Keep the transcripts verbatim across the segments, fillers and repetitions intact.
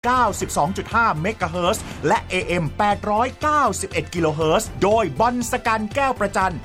เก้าสิบสองจุดห้า เมกะเฮิรตซ์และ เอ เอ็ม แปดร้อยเก้าสิบเอ็ด กิโลเฮิรตซ์โดยบอลสกันแก้วประจัน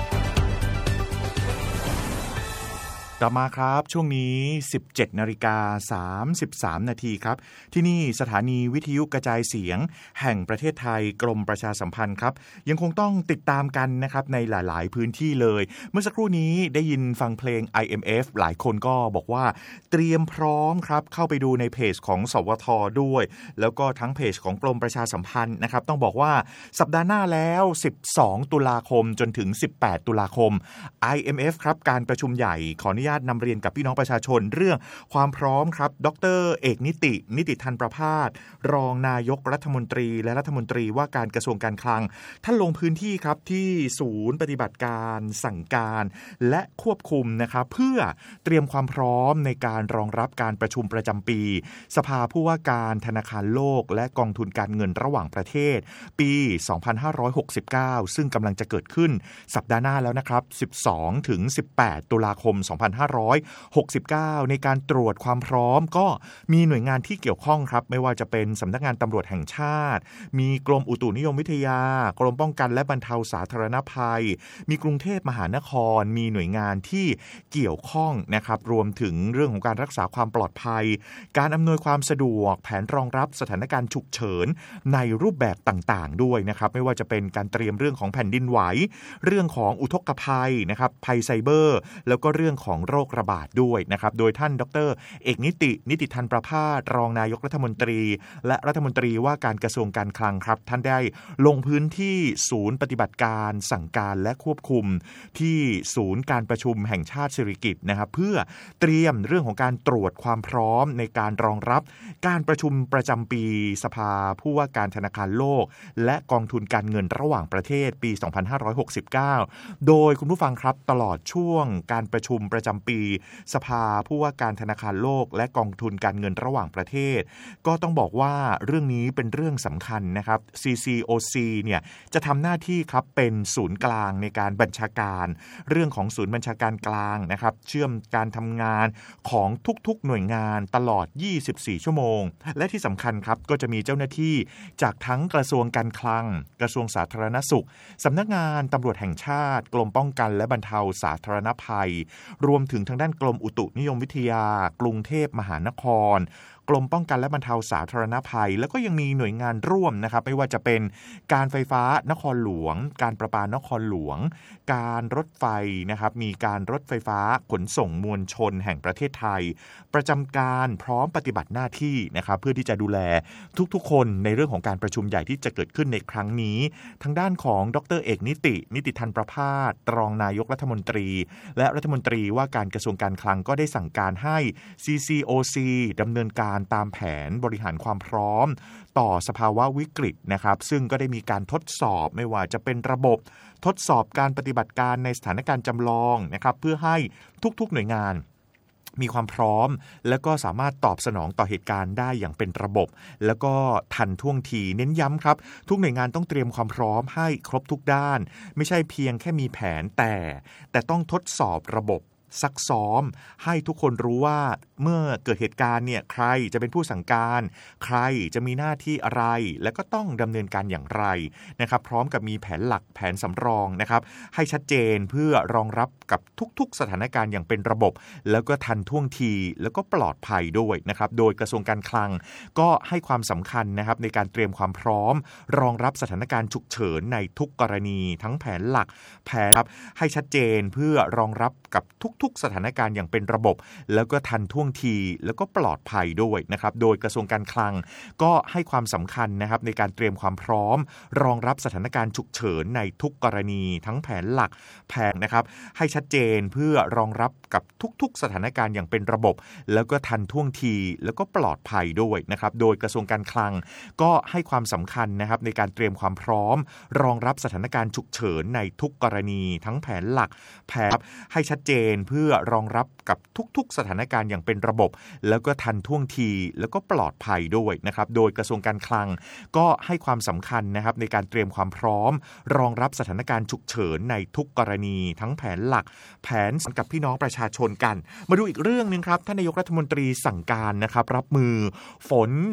กลับมาครับช่วงนี้ สิบเจ็ดนาฬิกาสามสิบสาม นาทีครับที่นี่สถานีวิทยุกระจายเสียงแห่งประเทศไทยกรมประชาสัมพันธ์ครับยังคงต้องติดตามกันนะครับในหลายๆพื้นที่เลยเมื่อสักครู่นี้ได้ยินฟังเพลง ไอ เอ็ม เอฟ หลายคนก็บอกว่าเตรียมพร้อมครับเข้าไปดูในเพจของสวทด้วยแล้วก็ทั้งเพจของกรมประชาสัมพันธ์นะครับต้องบอกว่าสัปดาห์หน้าแล้วสิบสองตุลาคมจนถึงสิบแปดตุลาคม ไอ เอ็ม เอฟ ครับการประชุมใหญ่ขออนุญาตนำเรียนกับพี่น้องประชาชนเรื่องความพร้อมครับดร.เอกนิตินิติธันประภาสรองนายกรัฐมนตรีและรัฐมนตรีว่าการกระทรวงการคลังท่านลงพื้นที่ครับที่ศูนย์ปฏิบัติการสั่งการและควบคุมนะครับเพื่อเตรียมความพร้อมในการรองรับการประชุมประจำปีสภาผู้ว่าการธนาคารโลกและกองทุนการเงินระหว่างประเทศปีสองพันห้าร้อยหกสิบเก้าซึ่งกำลังจะเกิดขึ้นสัปดาห์หน้าแล้วนะครับสิบสองถึงสิบแปดตุลาคมสองพันห้าร้อยหกสิบเก้าในการตรวจความพร้อมก็มีหน่วยงานที่เกี่ยวข้องครับไม่ว่าจะเป็นสำนักงานตำรวจแห่งชาติมีกรมอุตุนิยมวิทยากรมป้องกันและบรรเทาสาธารณภัยมีกรุงเทพมหานครมีหน่วยงานที่เกี่ยวข้องนะครับรวมถึงเรื่องของการรักษาความปลอดภัยการอำนวยความสะดวกแผนรองรับสถานการณ์ฉุกเฉินในรูปแบบต่างๆด้วยนะครับไม่ว่าจะเป็นการเตรียมเรื่องของแผ่นดินไหวเรื่องของอุทกภัยนะครับภัยไซเบอร์แล้วก็เรื่องของโรคระบาดด้วยนะครับโดยท่านดร.เอกนิตินิติธันประภาสรองนายกรัฐมนตรีและรัฐมนตรีว่าการกระทรวงการคลังครับท่านได้ลงพื้นที่ศูนย์ปฏิบัติการสั่งการและควบคุมที่ศูนย์การประชุมแห่งชาติสิริกิติ์นะครับเพื่อเตรียมเรื่องของการตรวจความพร้อมในการรองรับการประชุมประจำปีสภาผู้ว่าการธนาคารโลกและกองทุนการเงินระหว่างประเทศปีสองพันห้าร้อยหกสิบเก้าโดยคุณผู้ฟังครับตลอดช่วงการประชุมประจำปีสภาผู้ว่าการธนาคารโลกและกองทุนการเงินระหว่างประเทศก็ต้องบอกว่าเรื่องนี้เป็นเรื่องสำคัญนะครับ ซี ซี โอ ซี เนี่ยจะทำหน้าที่ครับเป็นศูนย์กลางในการบัญชาการเรื่องของศูนย์บัญชาการกลางนะครับเชื่อมการทำงานของทุกๆหน่วยงานตลอดยี่สิบสี่ชั่วโมงและที่สำคัญครับก็จะมีเจ้าหน้าที่จากทั้งกระทรวงการคลังกระทรวงสาธารณสุขสำนักงานตำรวจแห่งชาติกรมป้องกันและบรรเทาสาธารณภัยรวมถึงทางด้านกรมอุตุนิยมวิทยากรุงเทพมหานครกรมป้องกันและบรรเทาสาธารณภัยแล้วก็ยังมีหน่วยงานร่วมนะครับไม่ว่าจะเป็นการไฟฟ้านครหลวงการประปานครหลวงการรถไฟนะครับมีการรถไฟฟ้าขนส่งมวลชนแห่งประเทศไทยประจำการพร้อมปฏิบัติหน้าที่นะครับเพื่อที่จะดูแลทุกๆคนในเรื่องของการประชุมใหญ่ที่จะเกิดขึ้นในครั้งนี้ทางด้านของดร.เอกนิตินิติธันประภาสรองนายกรัฐมนตรีและรัฐมนตรีว่าการกระทรวงการคลังก็ได้สั่งการให้ ซี ซี โอ ซี ดำเนินการตามแผนบริหารความพร้อมต่อสภาวะวิกฤตนะครับซึ่งก็ได้มีการทดสอบไม่ว่าจะเป็นระบบทดสอบการปฏิบัติการในสถานการณ์จำลองนะครับเพื่อให้ทุกๆหน่วยงานมีความพร้อมและก็สามารถตอบสนองต่อเหตุการณ์ได้อย่างเป็นระบบแล้วก็ทันท่วงทีเน้นย้ำครับทุกหน่วยงานต้องเตรียมความพร้อมให้ครบทุกด้านไม่ใช่เพียงแค่มีแผนแต่แต่ต้องทดสอบระบบซักซ้อมให้ทุกคนรู้ว่าเมื่อเกิดเหตุการณ์เนี่ยใครจะเป็นผู้สั่งการใครจะมีหน้าที่อะไรและก็ต้องดำเนินการอย่างไรนะครับพร้อมกับมีแผนหลักแผนสำรองนะครับให้ชัดเจนเพื่อรองรับกับทุกๆสถานการณ์อย่างเป็นระบบแล้วก็ทันท่วงทีแล้วก็ปลอดภัยด้วยนะครับโดยกระทรวงการคลังก็ให้ความสำคัญนะครับในการเตรียมความพร้อมรองรับสถานการณ์ฉุกเฉินในทุกกรณีทั้งแผนหลักแผนครับให้ชัดเจนเพื่อรองรับกับทุกๆสถานการณ์อย่างเป็นระบบแล้วก็ทันท่วงทีแล้วก็ปลอดภัยด้วยนะครับโดยกระทรวงการคลังก็ให้ความสำคัญนะครับในการเตรียมความพร้อมรองรับสถานการณ์ฉุกเฉินในทุกกรณีทั้งแผนหลักแผนนะครับให้ชัดเจนเพื่อรองรับกับทุกๆสถานการณ์อย่างเป็นระบบแล้วก็ทันท่วงทีแล้วก็ปลอดภัยด้วยนะครับโดยกระทรวงการคลังก็ให้ความสำคัญนะครับในการเตรียมความพร้อมรองรับสถานการณ์ฉุกเฉินในทุกกรณีทั้งแผนหลักแผนให้ชัดเจนเพื่อรองรับกับทุกๆสถานการณ์อย่างเป็นระบบแล้วก็ทันท่วงทีแล้วก็ปลอดภัยด้วยนะครับโดยกระทรวงการคลังก็ให้ความสำคัญนะครับในการเตรียมความพร้อมรองรับสถานการณ์ฉุกเฉินในทุกกรณีทั้งแผนหลักแผนกับพี่น้องประชาชนกันมาดูอีกเรื่องนึงครับท่านนายกรัฐมนตรีสั่งการนะครับรับมือฝน